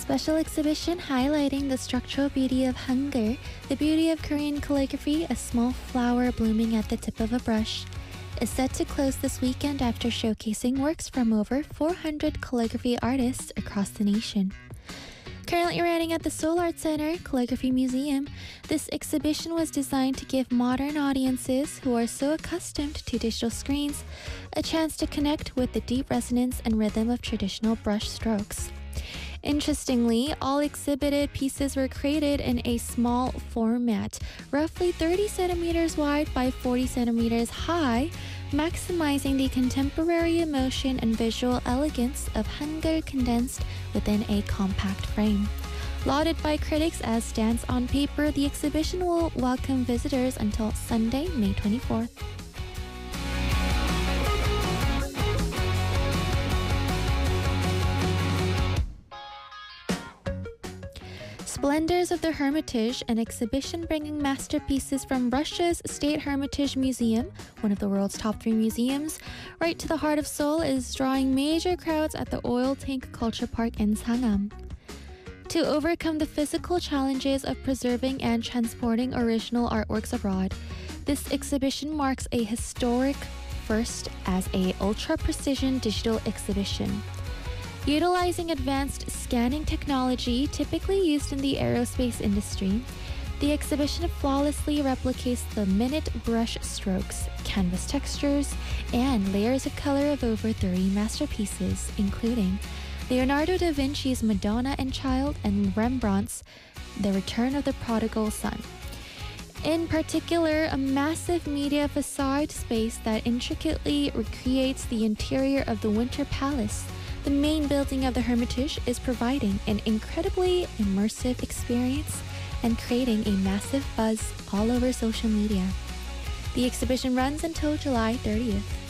Special exhibition highlighting the structural beauty of Hangul, the beauty of Korean calligraphy, a small flower blooming at the tip of a brush, is set to close this weekend after showcasing works from over 400 calligraphy artists across the nation. Currently running at the Seoul Art Center Calligraphy Museum, this exhibition was designed to give modern audiences who are so accustomed to digital screens a chance to connect with the deep resonance and rhythm of traditional brush strokes. Interestingly, all exhibited pieces were created in a small format, roughly 30 centimeters wide by 40 centimeters high, maximizing the contemporary emotion and visual elegance of Hangul condensed within a compact frame. Lauded by critics as stands on paper, the exhibition will welcome visitors until Sunday, May 24th. Splendors of the Hermitage, an exhibition bringing masterpieces from Russia's State Hermitage Museum, one of the world's top 3 museums, right to the heart of Seoul, is drawing major crowds at the Oil Tank Culture Park in Sangam. To overcome the physical challenges of preserving and transporting original artworks abroad, this exhibition marks a historic first as a ultra-precision digital exhibition. Utilizing advanced scanning technology typically used in the aerospace industry, the exhibition flawlessly replicates the minute brush strokes, canvas textures, and layers of color of over 30 masterpieces, including Leonardo da Vinci's Madonna and Child and Rembrandt's The Return of the Prodigal Son. In particular, a massive media facade space that intricately recreates the interior of the Winter Palace, the main building of the Hermitage, is providing an incredibly immersive experience and creating a massive buzz all over social media. The exhibition runs until July 30th.